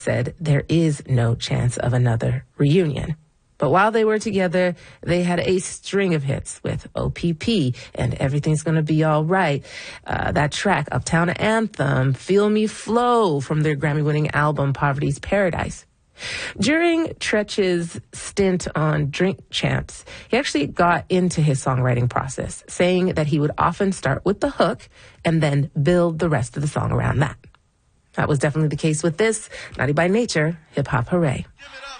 said there is no chance of another reunion. But while they were together, they had a string of hits with OPP and Everything's Gonna Be All Right. That track, Uptown Anthem, Feel Me Flow from their Grammy-winning album Poverty's Paradise. During Treach's stint on Drink Champs, he actually got into his songwriting process, saying that he would often start with the hook and then build the rest of the song around that. That was definitely the case with this Naughty by Nature, Hip Hop Hooray.